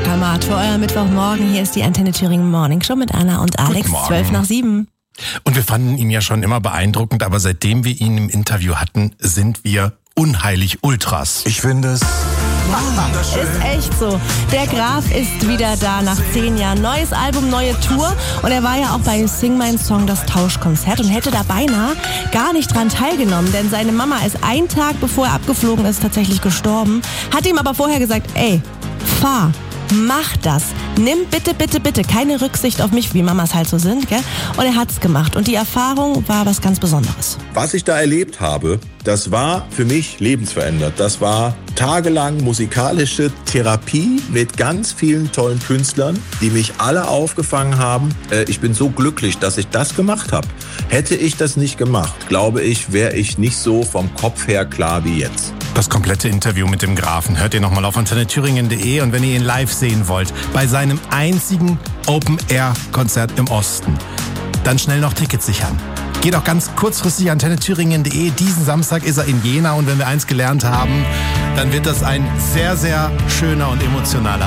Kamat für euer Mittwochmorgen. Hier ist die Antenne Thüringen Morning Show mit Anna und Alex, 6:12. Und wir fanden ihn ja schon immer beeindruckend, aber seitdem wir ihn im Interview hatten, sind wir unheilig Ultras. Ich finde es Ist echt so. Der Graf ist wieder da nach 10 Jahren. Neues Album, neue Tour. Und er war ja auch bei Sing Mein Song, das Tauschkonzert, und hätte da beinahe gar nicht dran teilgenommen. Denn seine Mama ist einen Tag, bevor er abgeflogen ist, tatsächlich gestorben. Hat ihm aber vorher gesagt, ey, fahr. Mach das. Nimm bitte, bitte, bitte keine Rücksicht auf mich, wie Mamas halt so sind, gell? Und er hat's gemacht. Und die Erfahrung war was ganz Besonderes. Was ich da erlebt habe, das war für mich lebensverändert. Das war tagelang musikalische Therapie mit ganz vielen tollen Künstlern, die mich alle aufgefangen haben. Ich bin so glücklich, dass ich das gemacht habe. Hätte ich das nicht gemacht, glaube ich, wäre ich nicht so vom Kopf her klar wie jetzt. Das komplette Interview mit dem Grafen hört ihr nochmal auf antennethüringen.de, und wenn ihr ihn live sehen wollt, bei seinem einzigen Open-Air-Konzert im Osten, dann schnell noch Tickets sichern. Geht auch ganz kurzfristig antennethüringen.de. Diesen Samstag ist er in Jena, und wenn wir eins gelernt haben, dann wird das ein sehr, sehr schöner und emotionaler